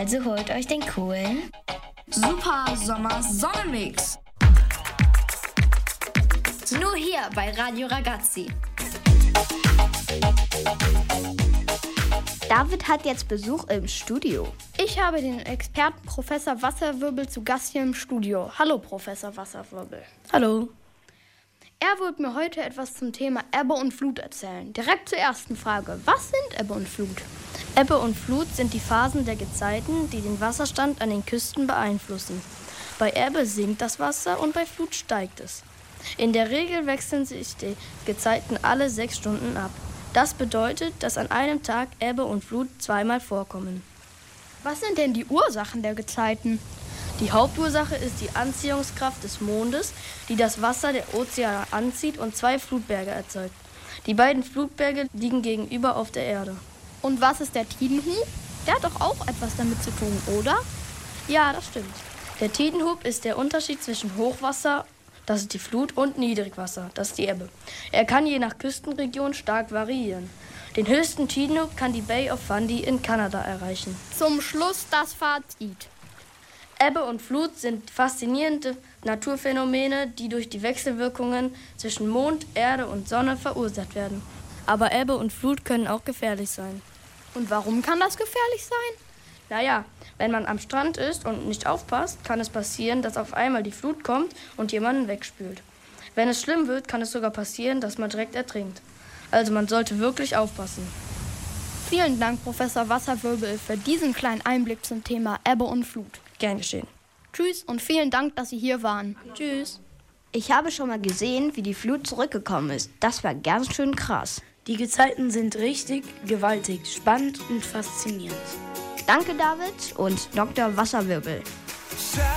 Also holt euch den coolen Super Sommer Sonnenmix. nur hier bei Radio Ragazzi. David hat jetzt Besuch im Studio. Ich habe den Experten Professor Wasserwirbel zu Gast hier im Studio. Hallo, Professor Wasserwirbel. Hallo. Er wird mir heute etwas zum Thema Ebbe und Flut erzählen. Direkt zur ersten Frage. Was sind Ebbe und Flut? Ebbe und Flut sind die Phasen der Gezeiten, die den Wasserstand an den Küsten beeinflussen. Bei Ebbe sinkt das Wasser und bei Flut steigt es. In der Regel wechseln sich die Gezeiten alle 6 Stunden ab. Das bedeutet, dass an einem Tag Ebbe und Flut zweimal vorkommen. Was sind denn die Ursachen der Gezeiten? Die Hauptursache ist die Anziehungskraft des Mondes, die das Wasser der Ozeane anzieht und 2 Flutberge erzeugt. Die beiden Flutberge liegen gegenüber auf der Erde. Und was ist der Tidenhub? Der hat doch auch etwas damit zu tun, oder? Ja, das stimmt. Der Tidenhub ist der Unterschied zwischen Hochwasser, das ist die Flut, und Niedrigwasser, das ist die Ebbe. Er kann je nach Küstenregion stark variieren. Den höchsten Tidenhub kann die Bay of Fundy in Kanada erreichen. Zum Schluss das Fazit. Ebbe und Flut sind faszinierende Naturphänomene, die durch die Wechselwirkungen zwischen Mond, Erde und Sonne verursacht werden. Aber Ebbe und Flut können auch gefährlich sein. Und warum kann das gefährlich sein? Naja, wenn man am Strand ist und nicht aufpasst, kann es passieren, dass auf einmal die Flut kommt und jemanden wegspült. Wenn es schlimm wird, kann es sogar passieren, dass man direkt ertrinkt. Also man sollte wirklich aufpassen. Vielen Dank, Professor Wasserwirbel, für diesen kleinen Einblick zum Thema Ebbe und Flut. Gern geschehen. Tschüss und vielen Dank, dass Sie hier waren. Tschüss. Ich habe schon mal gesehen, wie die Flut zurückgekommen ist. Das war ganz schön krass. Die Gezeiten sind richtig gewaltig, spannend und faszinierend. Danke, David und Dr. Wasserwirbel.